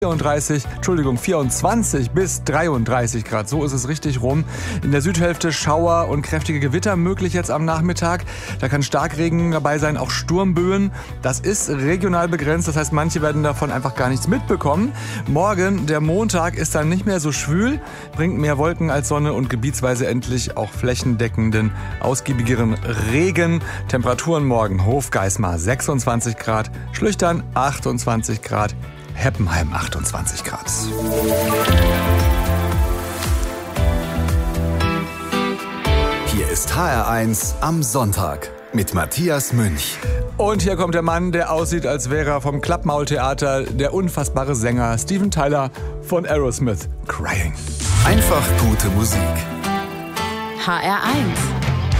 24 bis 33 Grad. So ist es richtig rum. In der Südhälfte Schauer und kräftige Gewitter möglich jetzt am Nachmittag. Da kann Starkregen dabei sein, auch Sturmböen. Das ist regional begrenzt, das heißt, manche werden davon einfach gar nichts mitbekommen. Morgen, der Montag, ist dann nicht mehr so schwül, bringt mehr Wolken als Sonne und gebietsweise endlich auch flächendeckenden, ausgiebigeren Regen. Temperaturen morgen: Hofgeismar 26 Grad, Schlüchtern 28 Grad, Heppenheim 28 Grad. Hier ist HR1 am Sonntag mit Matthias Münch. Und hier kommt der Mann, der aussieht, als wäre er vom Klappmaultheater, der unfassbare Sänger Steven Tyler von Aerosmith. Crying. Einfach gute Musik. HR1